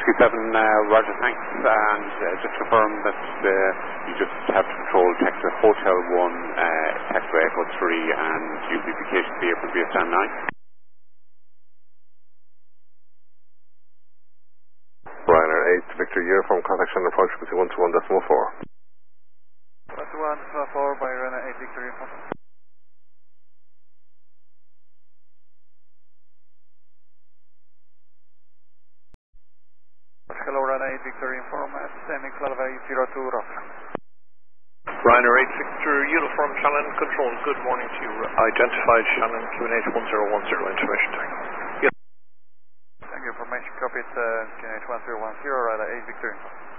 Whiskey 7, Roger, thanks. And just confirm that you just have to control Texas Hotel 1, taxiway Echo 3, and use the vacation here from VSM 9. Ryanair 8, Victor Uniform, contact Shannon approach frequency 121.4. 121.4 by Ryanair 8, Victor Uniform. Hello, Ryanair 8, Victor Uniform, standing flight 02 rough. Ryanair 8, Victor Uniform, Shannon control, good morning to you. Identified Shannon QNH 1010 information tank. Thank you, information, copy it, QNH 1010, Ryanair 8, Victor Uniform.